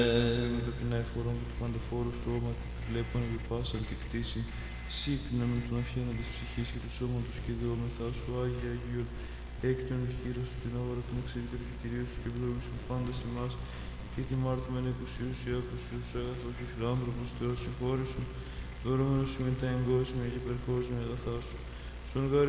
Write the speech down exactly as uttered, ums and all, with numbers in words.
Με ταπεινά εφορών του παντοφόρου σώμα και βλέπουν επί πάσαν τη κτήση, σύγκρινα με τον αφιένον της ψυχής και του σώματος και δεόμεθα σου Άγια Αγίων, έκτον χείρα σου την ώρα των εξαιρετικών επιτηρίου σου και ευλόγησου πάντα σε εμάς, και τιμάρτημεν εκουσίους ή ακουσίους αγαθός και φιλάνθρωπος Θεός συγχώρησου, δωρούμενος σου μετά εγκόσμια και υπερκόσμια αγαθά σου. Στον γάρι